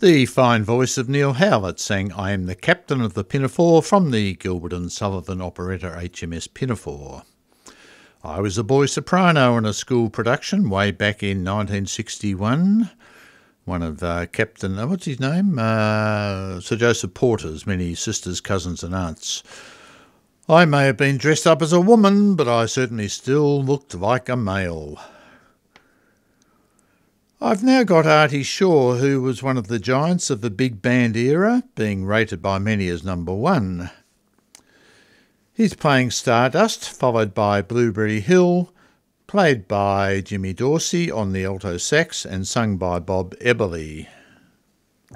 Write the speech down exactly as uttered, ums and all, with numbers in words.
The fine voice of Neil Howlett sang I Am the Captain of the Pinafore from the Gilbert and Sullivan operetta H M S Pinafore. I was a boy soprano in a school production way back in nineteen sixty-one. One of uh, Captain, uh, what's his name? Uh, Sir Joseph Porter's many sisters, cousins and aunts. I may have been dressed up as a woman, but I certainly still looked like a male. I've now got Artie Shaw, who was one of the giants of the big band era, being rated by many as number one. He's playing Stardust, followed by Blueberry Hill, played by Jimmy Dorsey on the alto sax and sung by Bob Eberly.